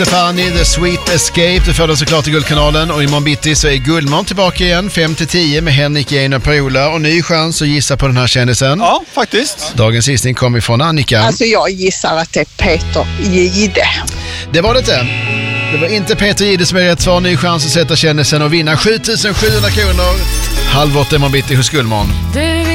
Fanny, The Sweet Escape, det följde såklart i Guldkanalen, och imorgon bitti så är Guldmån tillbaka igen 5-10 med Henrik, Jane och Per-Ola, och ny chans att gissa på den här kändisen. Ja, faktiskt. Dagens gissning kommer ifrån Annika. Alltså jag gissar att det är Peter Gide. Det var det inte. Det var inte Peter Gide som är rätt svar. Ny chans att sätta kändisen och vinna 7 700 kronor. 7:30 imorgon bitti hos Guldmån.